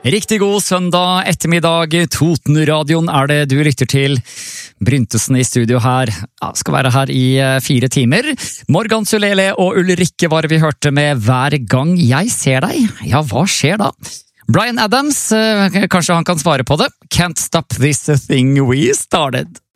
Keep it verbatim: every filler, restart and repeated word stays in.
Riktig god søndag ettermiddag, Totenradioen er det du lytter til. Bryntesen i studio her, ja, skal være her i fire timer. Morgan Sulele og Ulrikke var vi hørte med Hver gang jeg ser deg. Ja, hva skjer da? Bryan Adams, kanskje han kan svare på det. Can't stop this thing we started.